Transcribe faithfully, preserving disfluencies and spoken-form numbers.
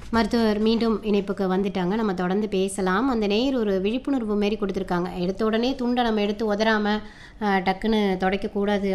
மருத்துவர் மீண்டும் இணைப்புக்கு வந்துட்டாங்க. நம்ம தொடர்ந்து பேசலாம். அந்த நேயர் ஒரு விழிப்புணர்வு மாரி குடுத்துருக்காங்க. எடுத்த உடனே துண்ட நம்ம எடுத்து உதறாம, அ டக்குன்னு துடைக்கக்கூடாது